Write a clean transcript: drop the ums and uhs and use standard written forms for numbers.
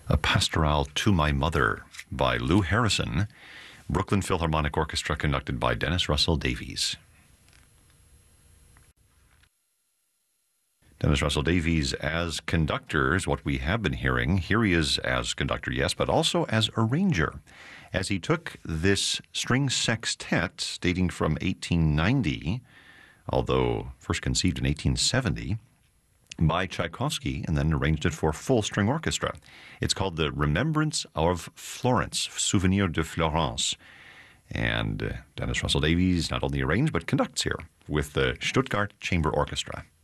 A Pastoral to My Mother by Lou Harrison, Brooklyn Philharmonic Orchestra, conducted by Dennis Russell Davies. Dennis Russell Davies as conductor is what we have been hearing. Here he is as conductor, yes, but also as arranger, as he took this string sextet dating from 1890, although first conceived in 1870, by Tchaikovsky, and then arranged it for full string orchestra. It's called the Remembrance of Florence, Souvenir de Florence. And Dennis Russell Davies not only arranged but conducts here with the Stuttgart Chamber Orchestra.